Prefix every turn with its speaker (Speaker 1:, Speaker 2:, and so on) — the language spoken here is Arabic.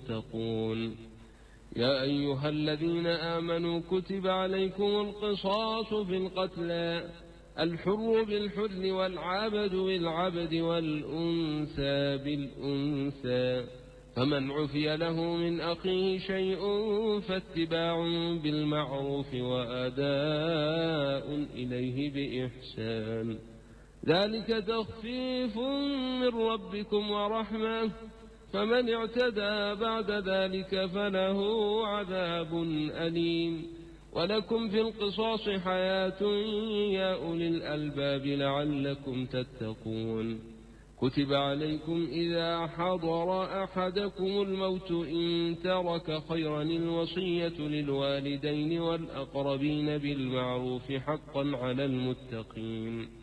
Speaker 1: المتقون. يا أيها الذين آمنوا كتب عليكم القصاص في القتلى، الحر بالحر والعبد بالعبد والأنثى بالأنثى، فمن عفي له من أخيه شيء فاتباع بالمعروف وأداء إليه بإحسان، ذلك تخفيف من ربكم ورحمة، فمن اعتدى بعد ذلك فله عذاب أليم. ولكم في القصاص حياة يا أولي الألباب لعلكم تتقون. كتب عليكم إذا حضر أحدكم الموت إن ترك خيرا الوصية للوالدين والأقربين بالمعروف حقا على المتقين.